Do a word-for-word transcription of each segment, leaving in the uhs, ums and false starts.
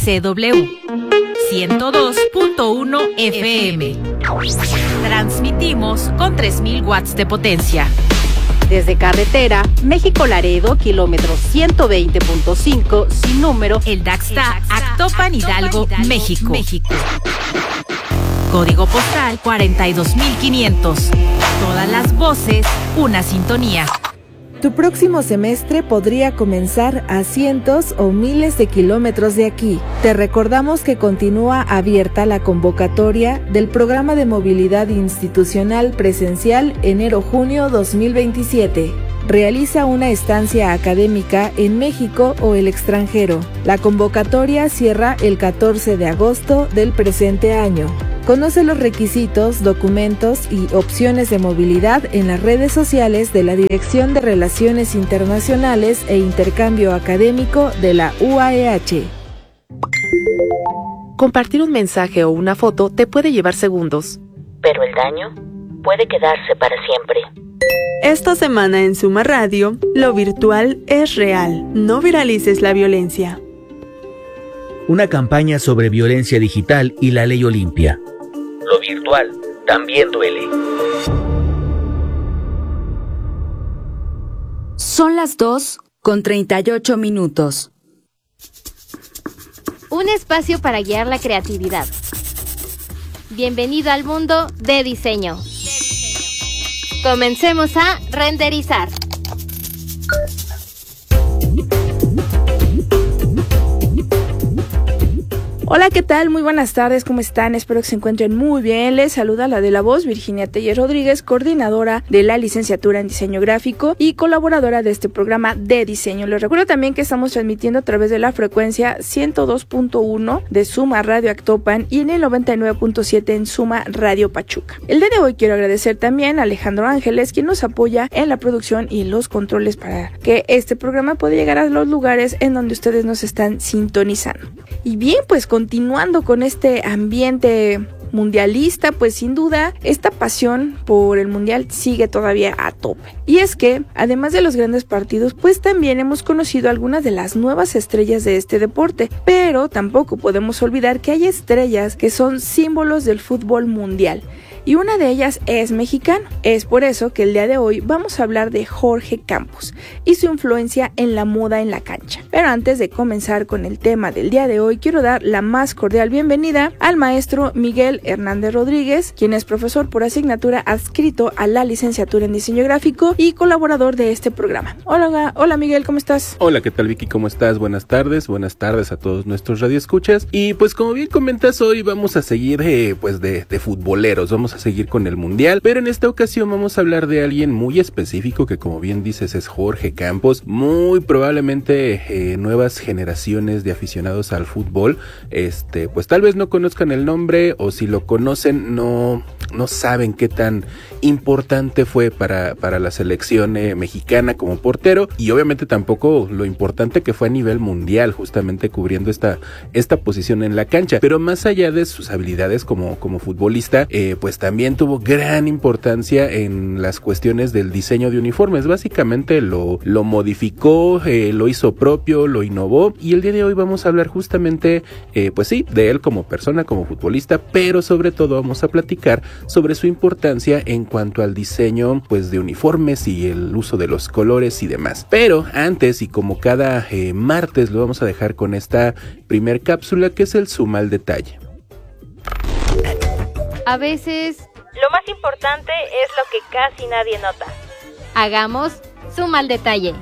C W ciento dos punto uno F M. Transmitimos con tres mil watts de potencia. Desde carretera, México-Laredo, kilómetro ciento veinte punto cinco, sin número, El Daxta, Actopan, Hidalgo, México. México. Código postal cuarenta y dos mil quinientos. Todas las voces, una sintonía. Tu próximo semestre podría comenzar a cientos o miles de kilómetros de aquí. Te recordamos que continúa abierta la convocatoria del Programa de Movilidad Institucional Presencial enero-junio dos mil veintisiete. Realiza una estancia académica en México o el extranjero. La convocatoria cierra el catorce de agosto del presente año. Conoce los requisitos, documentos y opciones de movilidad en las redes sociales de la Dirección de Relaciones Internacionales e Intercambio Académico de la U A E H. Compartir un mensaje o una foto te puede llevar segundos, pero el daño puede quedarse para siempre. Esta semana en Suma Radio, lo virtual es real. No viralices la violencia. Una campaña sobre violencia digital y la ley Olimpia. Lo virtual también duele. Son las dos con treinta y ocho minutos. Un espacio para guiar la creatividad. Bienvenido al mundo de diseño. Comencemos a renderizar. Hola, ¿qué tal? Muy buenas tardes, ¿cómo están? Espero que se encuentren muy bien. Les saluda la de la voz, Virginia Telles Rodríguez, coordinadora de la licenciatura en diseño gráfico y colaboradora de este programa de diseño. Les recuerdo también que estamos transmitiendo a través de la frecuencia ciento dos punto uno de Suma Radio Actopan y en el noventa y nueve punto siete en Suma Radio Pachuca. El día de hoy quiero agradecer también a Alejandro Ángeles, quien nos apoya en la producción y los controles para que este programa pueda llegar a los lugares en donde ustedes nos están sintonizando. Y bien, pues continuando con este ambiente mundialista, pues sin duda esta pasión por el mundial sigue todavía a tope. Y es que, además de los grandes partidos, pues también hemos conocido algunas de las nuevas estrellas de este deporte, pero tampoco podemos olvidar que hay estrellas que son símbolos del fútbol mundial. Y una de ellas es mexicano. Es por eso que el día de hoy vamos a hablar de Jorge Campos y su influencia en la moda en la cancha. Pero antes de comenzar con el tema del día de hoy, quiero dar la más cordial bienvenida al maestro Miguel Hernández Rodríguez, quien es profesor por asignatura adscrito a la licenciatura en diseño gráfico y colaborador de este programa. Hola, hola Miguel, ¿cómo estás? Hola, ¿qué tal Vicky? ¿Cómo estás? Buenas tardes, buenas tardes a todos nuestros radioescuchas. Y pues como bien comentas, hoy vamos a seguir eh, pues de, de futboleros, vamos a seguir con el mundial, pero en esta ocasión vamos a hablar de alguien muy específico que, como bien dices, es Jorge Campos. Muy probablemente eh, nuevas generaciones de aficionados al fútbol este pues tal vez no conozcan el nombre, o si lo conocen no no saben qué tan importante fue para, para la selección eh, mexicana como portero, y obviamente tampoco lo importante que fue a nivel mundial, justamente cubriendo esta, esta posición en la cancha. Pero más allá de sus habilidades como, como futbolista, eh, pues también tuvo gran importancia en las cuestiones del diseño de uniformes. Básicamente lo, lo modificó, eh, lo hizo propio, lo innovó, y el día de hoy vamos a hablar justamente, eh, pues sí, de él como persona, como futbolista, pero sobre todo vamos a platicar sobre su importancia en cuanto al diseño pues de uniformes y el uso de los colores y demás. Pero antes, y como cada eh, martes, lo vamos a dejar con esta primer cápsula, que es el Suma al Detalle. A veces, lo más importante es lo que casi nadie nota. Hagamos Suma al Detalle.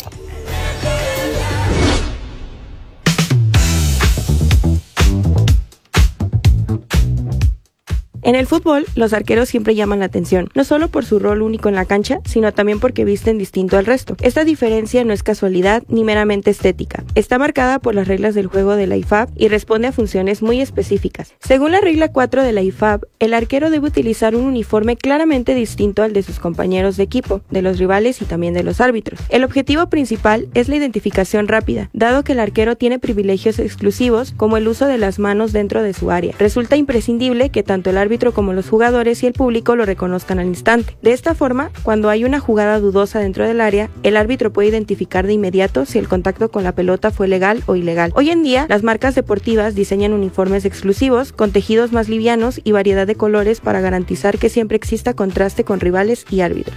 En el fútbol, los arqueros siempre llaman la atención, no solo por su rol único en la cancha, sino también porque visten distinto al resto. Esta diferencia no es casualidad ni meramente estética. Está marcada por las reglas del juego de la I F A B y responde a funciones muy específicas. Según la regla cuatro de la I F A B, el arquero debe utilizar un uniforme claramente distinto al de sus compañeros de equipo, de los rivales y también de los árbitros. El objetivo principal es la identificación rápida, dado que el arquero tiene privilegios exclusivos como el uso de las manos dentro de su área. Resulta imprescindible que tanto el árbitro árbitro como los jugadores y el público lo reconozcan al instante. De esta forma, cuando hay una jugada dudosa dentro del área, el árbitro puede identificar de inmediato si el contacto con la pelota fue legal o ilegal. Hoy en día, las marcas deportivas diseñan uniformes exclusivos, con tejidos más livianos y variedad de colores para garantizar que siempre exista contraste con rivales y árbitros.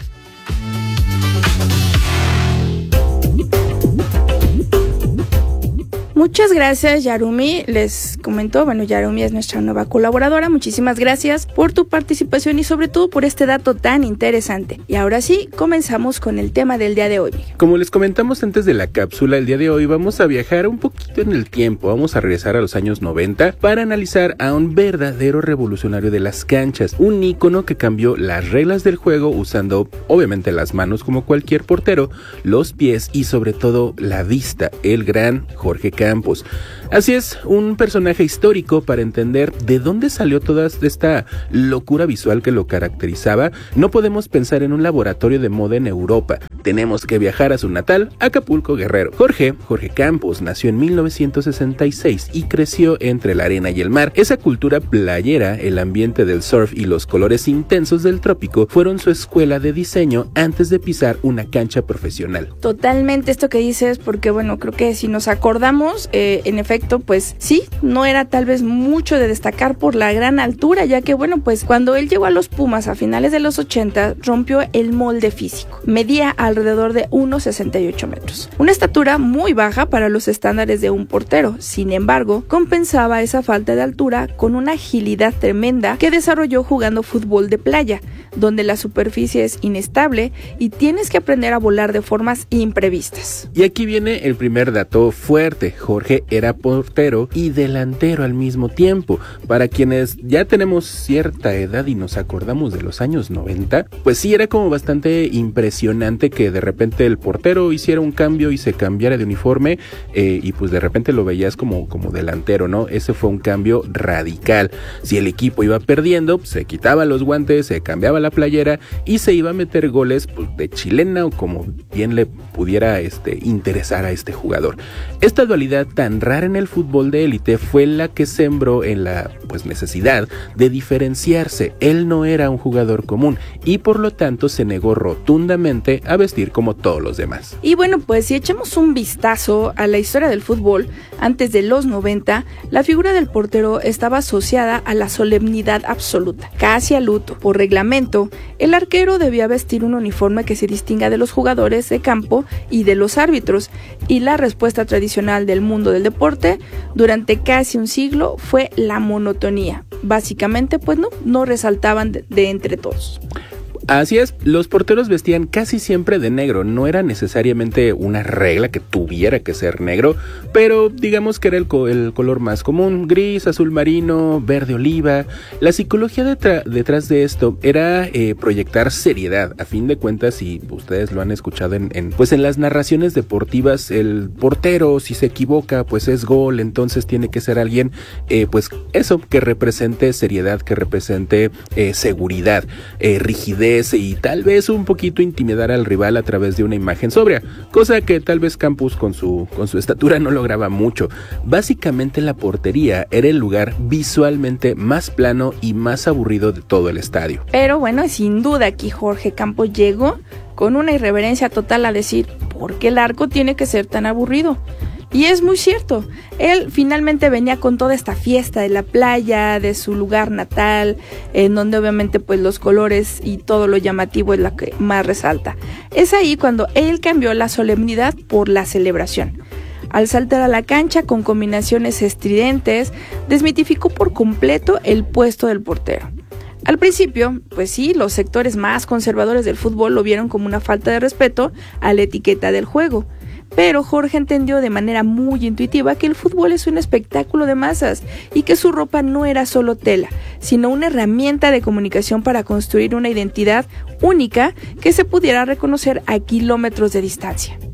Muchas gracias, Yarumi. Les comentó, bueno, Yarumi es nuestra nueva colaboradora. Muchísimas gracias por tu participación y sobre todo por este dato tan interesante. Y ahora sí, comenzamos con el tema del día de hoy. Como les comentamos antes de la cápsula, el día de hoy vamos a viajar un poquito en el tiempo. Vamos a regresar a los años noventa para analizar a un verdadero revolucionario de las canchas. Un ícono que cambió las reglas del juego usando, obviamente, las manos como cualquier portero, los pies y sobre todo la vista, el gran Jorge Campos. Así es, un personaje histórico para entender de dónde salió toda esta locura visual que lo caracterizaba. No podemos pensar en un laboratorio de moda en Europa. Tenemos que viajar a su natal, Acapulco, Guerrero. Jorge, Jorge Campos, nació en mil novecientos sesenta y seis y creció entre la arena y el mar. Esa cultura playera, el ambiente del surf y los colores intensos del trópico fueron su escuela de diseño antes de pisar una cancha profesional. Totalmente esto que dices, porque bueno, creo que si nos acordamos, eh, en efecto, pues sí, no era tal vez mucho de destacar por la gran altura, ya que bueno, pues cuando él llegó a los Pumas a finales de los ochenta, rompió el molde físico. Medía alrededor de uno coma sesenta y ocho metros. Una estatura muy baja para los estándares de un portero. Sin embargo, compensaba esa falta de altura con una agilidad tremenda que desarrolló jugando fútbol de playa, donde la superficie es inestable y tienes que aprender a volar de formas imprevistas. Y aquí viene el primer dato fuerte. Jorge era portero y delantero al mismo tiempo. Para quienes ya tenemos cierta edad y nos acordamos de los años noventa, pues sí, era como bastante impresionante que de repente el portero hiciera un cambio y se cambiara de uniforme eh, y pues de repente lo veías como, como delantero, ¿no? Ese fue un cambio radical. Si el equipo iba perdiendo, se quitaba los guantes, se cambiaba la playera y se iba a meter goles pues, de chilena o como bien le pudiera este, interesar a este jugador. Esta dualidad tan rara en el fútbol de élite fue la que sembró en la pues, necesidad de diferenciarse. Él no era un jugador común y por lo tanto se negó rotundamente a vestir como todos los demás. Y bueno, pues si echamos un vistazo a la historia del fútbol, antes de los noventa, la figura del portero estaba asociada a la solemnidad absoluta, casi al luto. Por reglamento, el arquero debía vestir un uniforme que se distinga de los jugadores de campo y de los árbitros, y la respuesta tradicional del mundo del deporte durante casi un siglo fue la monotonía. Básicamente, pues no, no resaltaban de, de entre todos. Así es, los porteros vestían casi siempre de negro, no era necesariamente una regla que tuviera que ser negro, pero digamos que era el, co- el color más común, gris, azul marino, verde oliva. La psicología detra- detrás de esto era eh, proyectar seriedad. A fin de cuentas, si ustedes lo han escuchado en, en, pues en las narraciones deportivas, el portero si se equivoca pues es gol, entonces tiene que ser alguien eh, pues eso, que represente seriedad, que represente eh, seguridad, eh, rigidez, y tal vez un poquito intimidar al rival a través de una imagen sobria, cosa que tal vez Campos con su, con su estatura no lograba mucho. Básicamente la portería era el lugar visualmente más plano y más aburrido de todo el estadio. Pero bueno, sin duda aquí Jorge Campos llegó con una irreverencia total a decir, ¿por qué el arco tiene que ser tan aburrido? Y es muy cierto, él finalmente venía con toda esta fiesta de la playa, de su lugar natal, en donde obviamente pues los colores y todo lo llamativo es lo que más resalta. Es ahí cuando él cambió la solemnidad por la celebración. Al saltar a la cancha con combinaciones estridentes, desmitificó por completo el puesto del portero. Al principio, pues sí, los sectores más conservadores del fútbol lo vieron como una falta de respeto a la etiqueta del juego. Pero Jorge entendió de manera muy intuitiva que el fútbol es un espectáculo de masas y que su ropa no era solo tela, sino una herramienta de comunicación para construir una identidad única que se pudiera reconocer a kilómetros de distancia.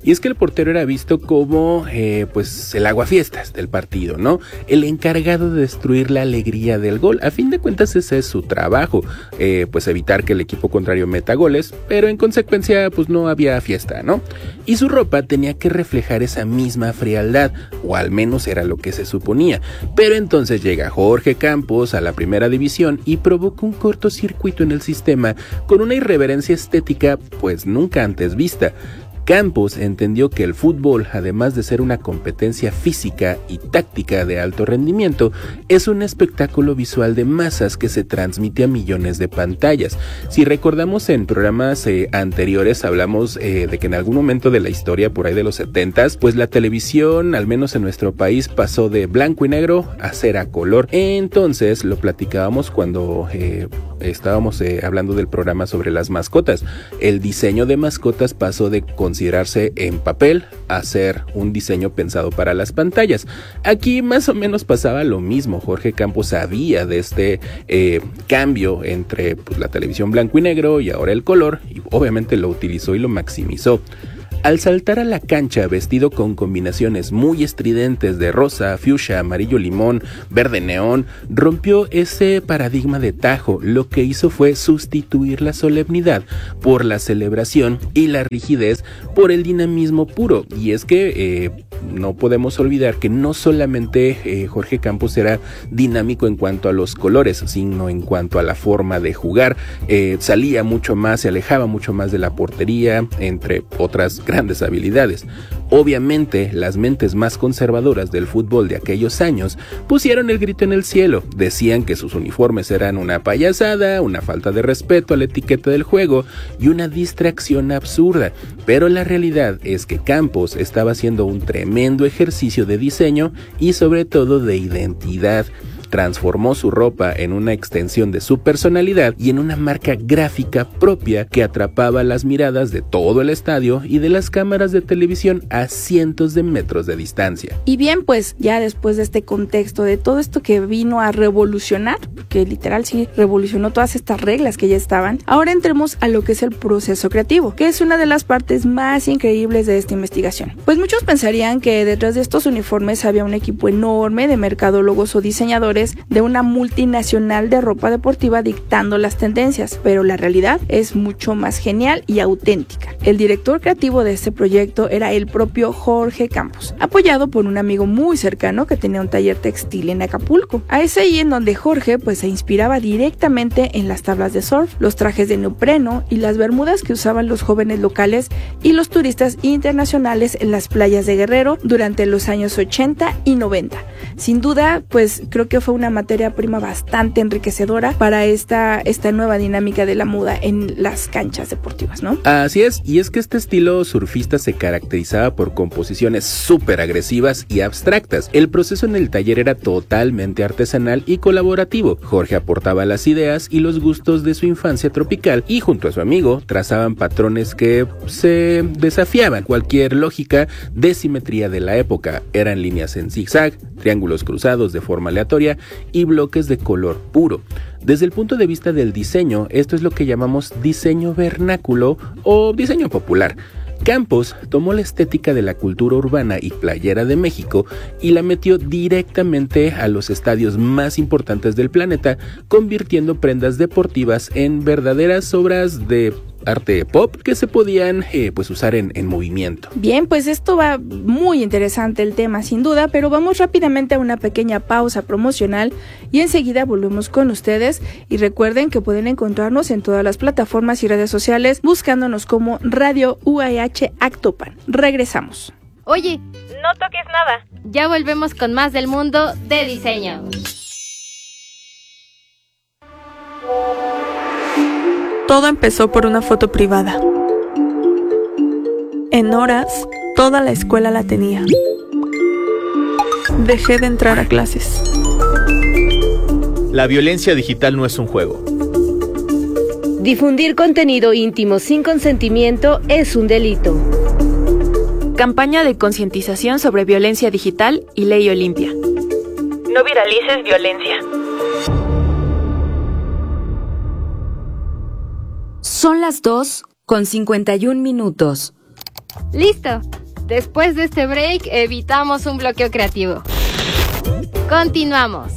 Y es que el portero era visto como eh, pues el aguafiestas del partido, ¿no? El encargado de destruir la alegría del gol. A fin de cuentas ese es su trabajo, eh, pues evitar que el equipo contrario meta goles, pero en consecuencia pues no había fiesta, ¿no? Y su ropa tenía que reflejar esa misma frialdad, o al menos era lo que se suponía. Pero entonces llega Jorge Campos a la primera división y provoca un cortocircuito en el sistema con una irreverencia estética pues nunca antes vista. Campos entendió que el fútbol, además de ser una competencia física y táctica de alto rendimiento, es un espectáculo visual de masas que se transmite a millones de pantallas. Si recordamos en programas eh, anteriores hablamos eh, de que en algún momento de la historia, por ahí de los setentas, pues la televisión, al menos en nuestro país, pasó de blanco y negro a ser a color. Entonces lo platicábamos cuando eh, estábamos eh, hablando del programa sobre las mascotas. El diseño de mascotas pasó de considerarse en papel a ser un diseño pensado para las pantallas. Aquí más o menos pasaba lo mismo. Jorge Campos sabía de este eh, cambio entre pues, la televisión blanco y negro y ahora el color, y obviamente lo utilizó y lo maximizó. Al saltar a la cancha vestido con combinaciones muy estridentes de rosa, fucsia, amarillo limón, verde neón, rompió ese paradigma de tajo. Lo que hizo fue sustituir la solemnidad por la celebración y la rigidez por el dinamismo puro. Y es que eh, no podemos olvidar que no solamente eh, Jorge Campos era dinámico en cuanto a los colores, sino en cuanto a la forma de jugar. Eh, salía mucho más, se alejaba mucho más de la portería, entre otras grandes habilidades. Obviamente, las mentes más conservadoras del fútbol de aquellos años pusieron el grito en el cielo. Decían que sus uniformes eran una payasada, una falta de respeto a la etiqueta del juego y una distracción absurda. Pero la realidad es que Campos estaba haciendo un tremendo ejercicio de diseño y sobre todo de identidad. Transformó su ropa en una extensión de su personalidad y en una marca gráfica propia que atrapaba las miradas de todo el estadio y de las cámaras de televisión a cientos de metros de distancia. Y bien, pues ya después de este contexto, de todo esto que vino a revolucionar, porque literal sí revolucionó todas estas reglas que ya estaban, ahora entremos a lo que es el proceso creativo, que es una de las partes más increíbles de esta investigación. Pues muchos pensarían que detrás de estos uniformes había un equipo enorme de mercadólogos o diseñadores de una multinacional de ropa deportiva dictando las tendencias, pero la realidad es mucho más genial y auténtica. El director creativo de este proyecto era el propio Jorge Campos, apoyado por un amigo muy cercano que tenía un taller textil en Acapulco. A ese ahí en donde Jorge pues se inspiraba directamente en las tablas de surf, los trajes de neopreno y las bermudas que usaban los jóvenes locales y los turistas internacionales en las playas de Guerrero durante los años ochenta y noventa. Sin duda, pues creo que fue una materia prima bastante enriquecedora para esta, esta nueva dinámica de la moda en las canchas deportivas, ¿no? Así es, y es que este estilo surfista se caracterizaba por composiciones súper agresivas y abstractas. El proceso en el taller era totalmente artesanal y colaborativo. Jorge aportaba las ideas y los gustos de su infancia tropical y junto a su amigo trazaban patrones que se desafiaban cualquier lógica de simetría de la época. Eran líneas en zigzag, triángulos cruzados de forma aleatoria y bloques de color puro. Desde el punto de vista del diseño, esto es lo que llamamos diseño vernáculo o diseño popular. Campos tomó la estética de la cultura urbana y playera de México y la metió directamente a los estadios más importantes del planeta, convirtiendo prendas deportivas en verdaderas obras de arte pop que se podían eh, pues usar en, en movimiento. Bien, pues esto va muy interesante el tema sin duda, pero vamos rápidamente a una pequeña pausa promocional y enseguida volvemos con ustedes y recuerden que pueden encontrarnos en todas las plataformas y redes sociales buscándonos como Radio U A H Actopan. Regresamos. Oye, no toques nada. Ya volvemos con más del mundo de diseño. Todo empezó por una foto privada. En horas, toda la escuela la tenía. Dejé de entrar a clases. La violencia digital no es un juego. Difundir contenido íntimo sin consentimiento es un delito. Campaña de concientización sobre violencia digital y Ley Olimpia. No viralices violencia. Son las dos con cincuenta y un minutos. Listo. Después de este break, evitamos un bloqueo creativo. Continuamos.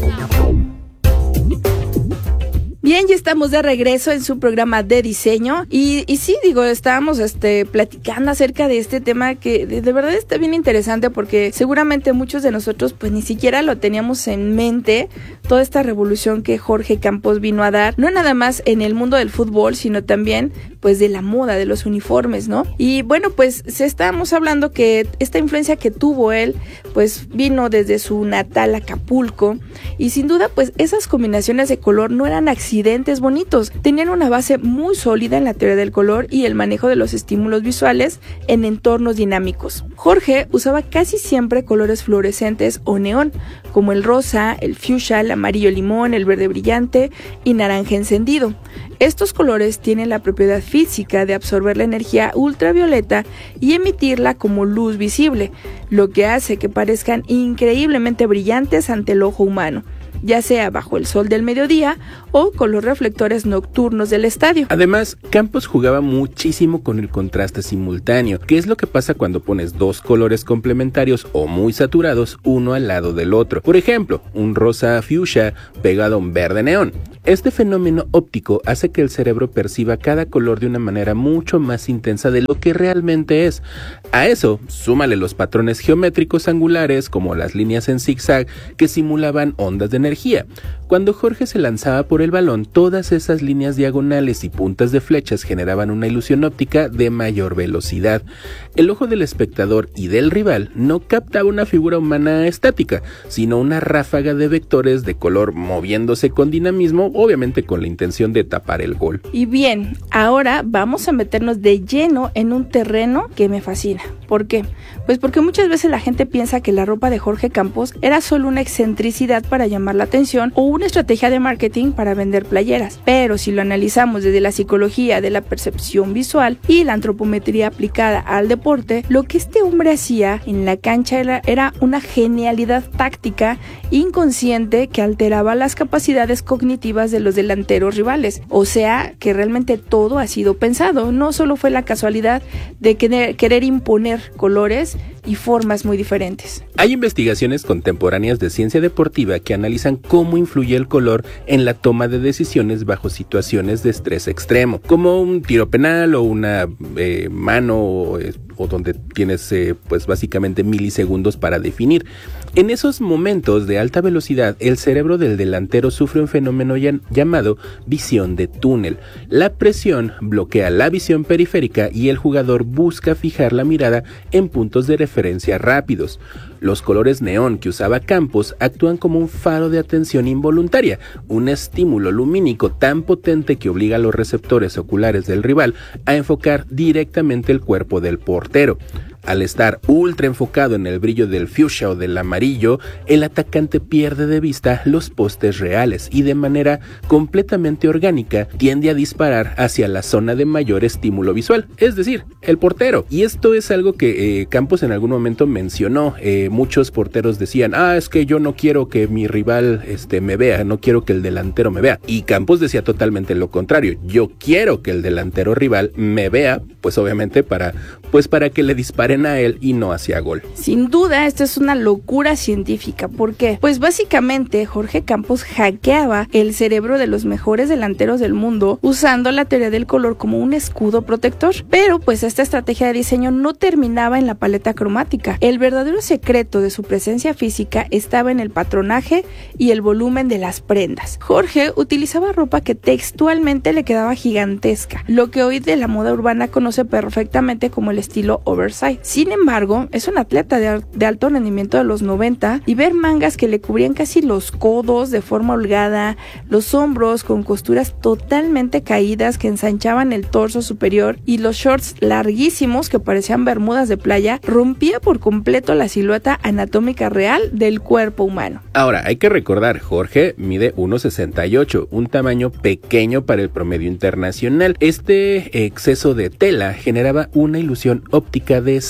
Bien, ya estamos de regreso en su programa de diseño y, y sí, digo, estábamos este, platicando acerca de este tema que de, de verdad está bien interesante porque seguramente muchos de nosotros pues ni siquiera lo teníamos en mente, toda esta revolución que Jorge Campos vino a dar, no nada más en el mundo del fútbol, sino también pues de la moda, de los uniformes, ¿no? Y bueno, pues se estábamos hablando que esta influencia que tuvo él pues vino desde su natal Acapulco y sin duda pues esas combinaciones de color no eran accidentes bonitos, tenían una base muy sólida en la teoría del color y el manejo de los estímulos visuales en entornos dinámicos. Jorge usaba casi siempre colores fluorescentes o neón, como el rosa, el fuchsia, el amarillo limón, el verde brillante y naranja encendido. Estos colores tienen la propiedad física de absorber la energía ultravioleta y emitirla como luz visible, lo que hace que parezcan increíblemente brillantes ante el ojo humano, ya sea bajo el sol del mediodía o con los reflectores nocturnos del estadio. Además, Campos jugaba muchísimo con el contraste simultáneo, que es lo que pasa cuando pones dos colores complementarios o muy saturados uno al lado del otro. Por ejemplo, un rosa fuchsia pegado a un verde neón. Este fenómeno óptico hace que el cerebro perciba cada color de una manera mucho más intensa de lo que realmente es. A eso, súmale los patrones geométricos angulares como las líneas en zigzag que simulaban ondas de energía. Cuando Jorge se lanzaba por el balón, todas esas líneas diagonales y puntas de flechas generaban una ilusión óptica de mayor velocidad. El ojo del espectador y del rival no captaba una figura humana estática, sino una ráfaga de vectores de color moviéndose con dinamismo, obviamente con la intención de tapar el gol. Y bien, ahora vamos a meternos de lleno en un terreno que me fascina. ¿Por qué? Pues porque muchas veces la gente piensa que la ropa de Jorge Campos era solo una excentricidad para llamar la atención o una estrategia de marketing para vender playeras. Pero si lo analizamos desde la psicología de la percepción visual y la antropometría aplicada al deporte, lo que este hombre hacía en la cancha era, era una genialidad táctica inconsciente que alteraba las capacidades cognitivas de los delanteros rivales. O sea, que realmente todo ha sido pensado, no solo fue la casualidad de querer, querer imponer colores y formas muy diferentes. Hay investigaciones contemporáneas de ciencia deportiva que analizan cómo influye el color en la toma de decisiones bajo situaciones de estrés extremo, como un tiro penal o una eh, mano o, eh, o donde tienes eh, pues básicamente milisegundos para definir. En esos momentos de alta velocidad, el cerebro del delantero sufre un fenómeno llamado visión de túnel. La presión bloquea la visión periférica y el jugador busca fijar la mirada en puntos de referencia rápidos. Los colores neón que usaba Campos actúan como un faro de atención involuntaria, un estímulo lumínico tan potente que obliga a los receptores oculares del rival a enfocar directamente el cuerpo del portero. Al estar ultra enfocado en el brillo del fuchsia o del amarillo, el atacante pierde de vista los postes reales y de manera completamente orgánica tiende a disparar hacia la zona de mayor estímulo visual, es decir, el portero. Y esto es algo que eh, Campos en algún momento mencionó. Eh, muchos porteros decían, ah, es que yo no quiero que mi rival este, me vea, no quiero que el delantero me vea. Y Campos decía totalmente lo contrario, yo quiero que el delantero rival me vea, pues obviamente para, pues para que le dispare a él y no hacia gol. Sin duda, esto es una locura científica. ¿Por qué? Pues básicamente Jorge Campos hackeaba el cerebro de los mejores delanteros del mundo usando la teoría del color como un escudo protector. Pero pues esta estrategia de diseño no terminaba en la paleta cromática. El verdadero secreto de su presencia física estaba en el patronaje y el volumen de las prendas. Jorge utilizaba ropa que textualmente le quedaba gigantesca, lo que hoy de la moda urbana conoce perfectamente como el estilo oversize. Sin embargo, es un atleta de, ar- de alto rendimiento de los noventa y ver mangas que le cubrían casi los codos de forma holgada, los hombros con costuras totalmente caídas que ensanchaban el torso superior y los shorts larguísimos que parecían bermudas de playa, rompía por completo la silueta anatómica real del cuerpo humano. Ahora, hay que recordar, Jorge mide uno sesenta y ocho, un tamaño pequeño para el promedio internacional. Este exceso de tela generaba una ilusión óptica de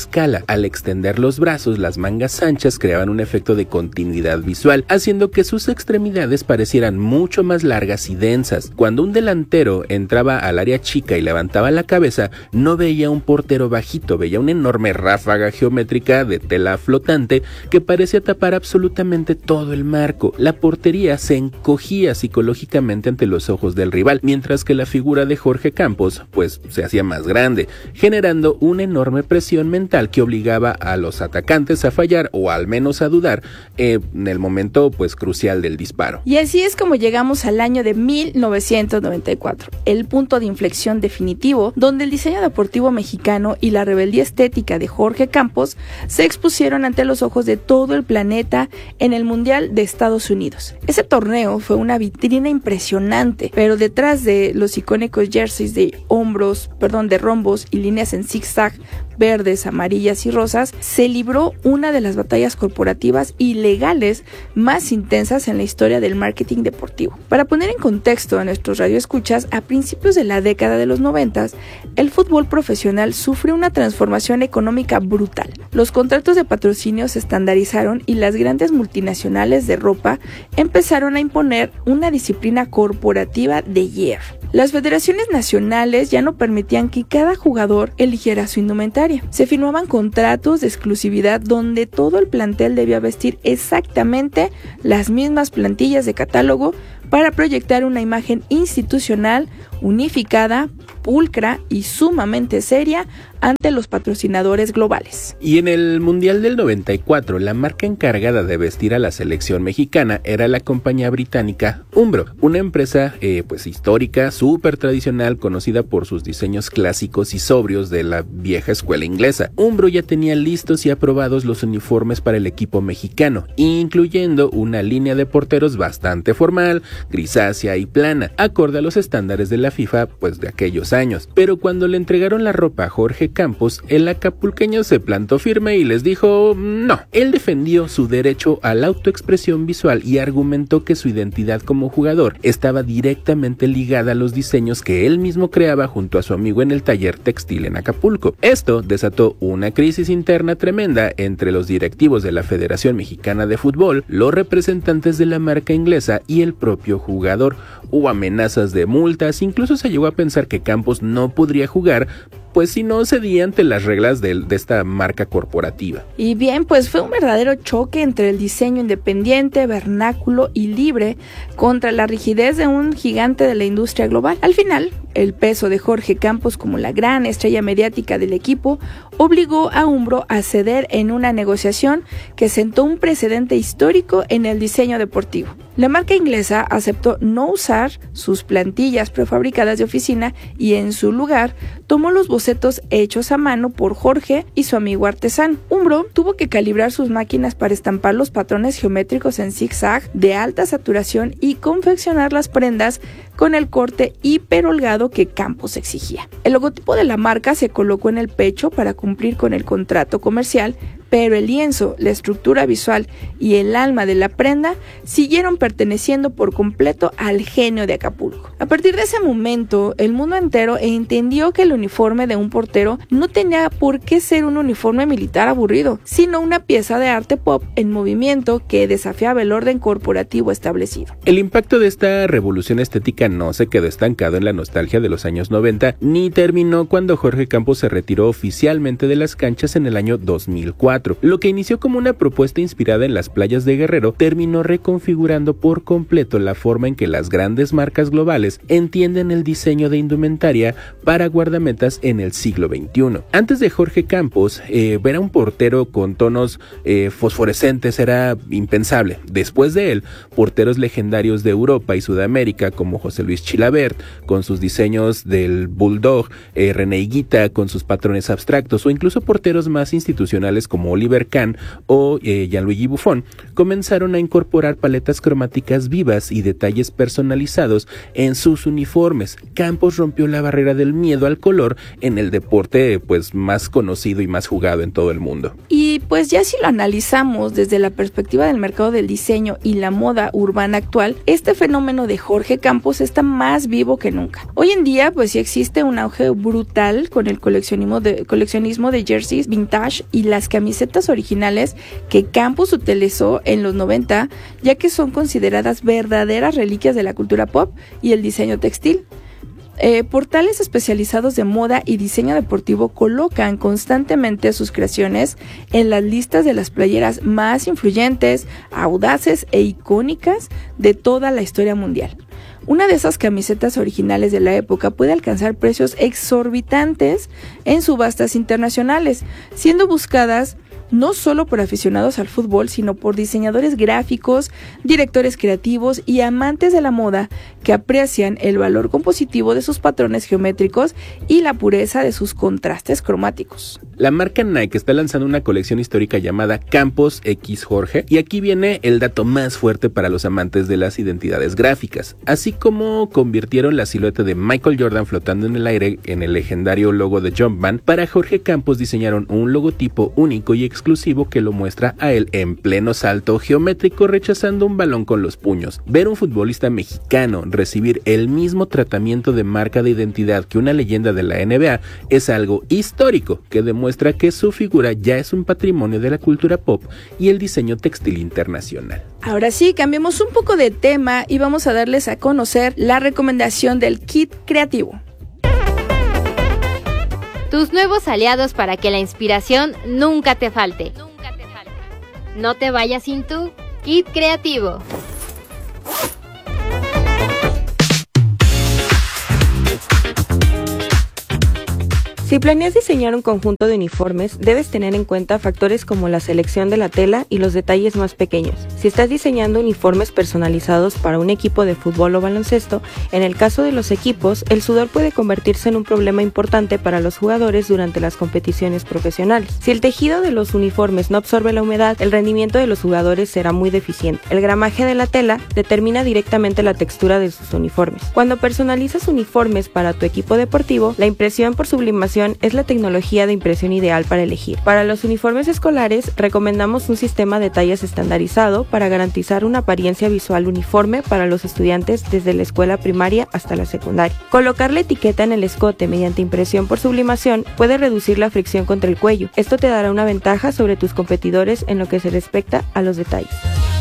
escala. Al extender los brazos, las mangas anchas creaban un efecto de continuidad visual, haciendo que sus extremidades parecieran mucho más largas y densas. Cuando un delantero entraba al área chica y levantaba la cabeza, no veía un portero bajito, veía una enorme ráfaga geométrica de tela flotante que parecía tapar absolutamente todo el marco. La portería se encogía psicológicamente ante los ojos del rival, mientras que la figura de Jorge Campos pues se hacía más grande, generando una enorme presión mental que obligaba a los atacantes a fallar o al menos a dudar eh, en el momento pues crucial del disparo. Y así es como llegamos al año de mil novecientos noventa y cuatro, el punto de inflexión definitivo donde el diseño deportivo mexicano y la rebeldía estética de Jorge Campos se expusieron ante los ojos de todo el planeta en el Mundial de Estados Unidos. Ese torneo fue una vitrina impresionante, pero detrás de los icónicos jerseys de hombros, perdón, de rombos y líneas en zigzag verdes, amarillas y rosas, se libró una de las batallas corporativas y legales más intensas en la historia del marketing deportivo. Para poner en contexto a nuestros radioescuchas, a principios de la década de los noventas, el fútbol profesional sufrió una transformación económica brutal. Los contratos de patrocinio se estandarizaron y las grandes multinacionales de ropa empezaron a imponer una disciplina corporativa de hierro. Las federaciones nacionales ya no permitían que cada jugador eligiera su indumentaria. Se firmaban contratos de exclusividad donde todo el plantel debía vestir exactamente las mismas plantillas de catálogo para proyectar una imagen institucional unificada, pulcra y sumamente seria ante los patrocinadores globales. Y en el Mundial del noventa y cuatro, la marca encargada de vestir a la selección mexicana era la compañía británica Umbro, una empresa eh, pues histórica, súper tradicional, conocida por sus diseños clásicos y sobrios de la vieja escuela inglesa. Umbro ya tenía listos y aprobados los uniformes para el equipo mexicano, incluyendo una línea de porteros bastante formal, grisácea y plana, acorde a los estándares de la FIFA pues de aquellos años. Pero cuando le entregaron la ropa a Jorge Campos, el acapulqueño se plantó firme y les dijo no. Él defendió su derecho a la autoexpresión visual y argumentó que su identidad como jugador estaba directamente ligada a los diseños que él mismo creaba junto a su amigo en el taller textil en Acapulco. Esto desató una crisis interna tremenda entre los directivos de la Federación Mexicana de Fútbol, los representantes de la marca inglesa y el propio jugador. Hubo amenazas de multas, incluso se llegó a pensar que Campos no podría jugar pues si no cedía ante las reglas de, de esta marca corporativa. Y bien, pues fue un verdadero choque entre el diseño independiente, vernáculo y libre contra la rigidez de un gigante de la industria global. Al final, el peso de Jorge Campos como la gran estrella mediática del equipo obligó a Umbro a ceder en una negociación que sentó un precedente histórico en el diseño deportivo. La marca inglesa aceptó no usar sus plantillas prefabricadas de oficina y en su lugar tomó los bocetos hechos a mano por Jorge y su amigo artesano. Umbro tuvo que calibrar sus máquinas para estampar los patrones geométricos en zigzag de alta saturación y confeccionar las prendas con el corte hiper holgado que Campos exigía. El logotipo de la marca se colocó en el pecho para cumplir con el contrato comercial, pero el lienzo, la estructura visual y el alma de la prenda siguieron perteneciendo por completo al genio de Acapulco. A partir de ese momento, el mundo entero entendió que el uniforme de un portero no tenía por qué ser un uniforme militar aburrido, sino una pieza de arte pop en movimiento que desafiaba el orden corporativo establecido. El impacto de esta revolución estética no se quedó estancado en la nostalgia de los años noventa, ni terminó cuando Jorge Campos se retiró oficialmente de las canchas en el año dos mil cuatro. Lo que inició como una propuesta inspirada en las playas de Guerrero terminó reconfigurando por completo la forma en que las grandes marcas globales entienden el diseño de indumentaria para guardametas en el siglo veintiuno. Antes de Jorge Campos, eh, ver a un portero con tonos eh, fosforescentes era impensable. Después de él, porteros legendarios de Europa y Sudamérica como José Luis Chilavert con sus diseños del Bulldog, eh, René Higuita con sus patrones abstractos o incluso porteros más institucionales como Oliver Kahn o eh, Gianluigi Buffon comenzaron a incorporar paletas cromáticas vivas y detalles personalizados en sus uniformes. Campos rompió la barrera del miedo al color en el deporte pues más conocido y más jugado en todo el mundo. Y Y pues ya si lo analizamos desde la perspectiva del mercado del diseño y la moda urbana actual, este fenómeno de Jorge Campos está más vivo que nunca. Hoy en día pues sí existe un auge brutal con el coleccionismo de, coleccionismo de jerseys vintage y las camisetas originales que Campos utilizó en los noventa, ya que son consideradas verdaderas reliquias de la cultura pop y el diseño textil. Eh, portales especializados de moda y diseño deportivo colocan constantemente sus creaciones en las listas de las playeras más influyentes, audaces e icónicas de toda la historia mundial. Una de esas camisetas originales de la época puede alcanzar precios exorbitantes en subastas internacionales, siendo buscadas no solo por aficionados al fútbol, sino por diseñadores gráficos, directores creativos y amantes de la moda que aprecian el valor compositivo de sus patrones geométricos y la pureza de sus contrastes cromáticos. La marca Nike está lanzando una colección histórica llamada Campos X Jorge, y aquí viene el dato más fuerte para los amantes de las identidades gráficas. Así como convirtieron la silueta de Michael Jordan flotando en el aire en el legendario logo de Jumpman, para Jorge Campos diseñaron un logotipo único y exclusivo que lo muestra a él en pleno salto geométrico rechazando un balón con los puños. Ver un futbolista mexicano recibir el mismo tratamiento de marca de identidad que una leyenda de la N B A es algo histórico que demuestra que su figura ya es un patrimonio de la cultura pop y el diseño textil internacional. Ahora sí, cambiemos un poco de tema y vamos a darles a conocer la recomendación del kit creativo. Tus nuevos aliados para que la inspiración nunca te falte. No te vayas sin tu kit creativo. Si planeas diseñar un conjunto de uniformes, debes tener en cuenta factores como la selección de la tela y los detalles más pequeños. Si estás diseñando uniformes personalizados para un equipo de fútbol o baloncesto, en el caso de los equipos, el sudor puede convertirse en un problema importante para los jugadores durante las competiciones profesionales. Si el tejido de los uniformes no absorbe la humedad, el rendimiento de los jugadores será muy deficiente. El gramaje de la tela determina directamente la textura de sus uniformes. Cuando personalizas uniformes para tu equipo deportivo, la impresión por sublimación es la tecnología de impresión ideal para elegir. Para los uniformes escolares, recomendamos un sistema de tallas estandarizado para garantizar una apariencia visual uniforme para los estudiantes desde la escuela primaria hasta la secundaria. Colocar la etiqueta en el escote mediante impresión por sublimación puede reducir la fricción contra el cuello. Esto te dará una ventaja sobre tus competidores en lo que se respecta a los detalles.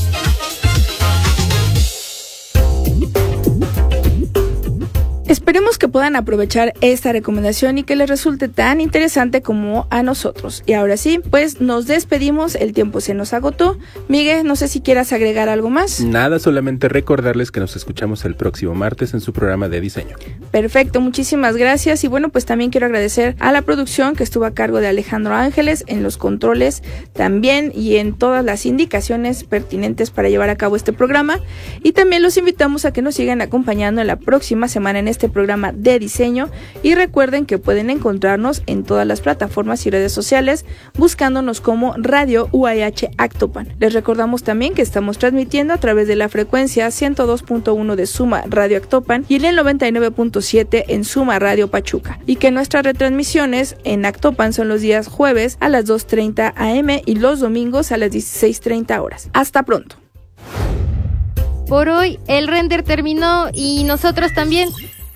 Esperemos que puedan aprovechar esta recomendación y que les resulte tan interesante como a nosotros. Y ahora sí, pues nos despedimos, el tiempo se nos agotó. Miguel, no sé si quieras agregar algo más. Nada, solamente recordarles que nos escuchamos el próximo martes en su programa de diseño. Perfecto, muchísimas gracias. Y bueno, pues también quiero agradecer a la producción que estuvo a cargo de Alejandro Ángeles en los controles también y en todas las indicaciones pertinentes para llevar a cabo este programa. Y también los invitamos a que nos sigan acompañando en la próxima semana en este programa de diseño, y recuerden que pueden encontrarnos en todas las plataformas y redes sociales buscándonos como Radio U A H Actopan. Les recordamos también que estamos transmitiendo a través de la frecuencia ciento dos punto uno de Suma Radio Actopan y en el noventa y nueve punto siete en Suma Radio Pachuca, y que nuestras retransmisiones en Actopan son los días jueves a las dos treinta a eme y los domingos a las dieciséis treinta horas. Hasta pronto. Por hoy el render terminó y nosotros también.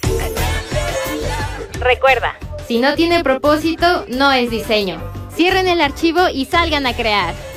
Recuerda, si no tiene propósito, no es diseño. Cierren el archivo y salgan a crear.